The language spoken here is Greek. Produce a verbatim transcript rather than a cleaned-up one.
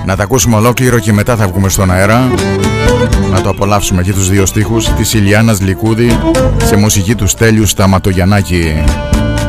Να τα ακούσουμε ολόκληρο και μετά θα βγούμε στον αέρα. Να το απολαύσουμε και τους δύο στίχους της Ηλιάνας Λικούδη σε μουσική του Στέλιου Σταματογιαννάκη.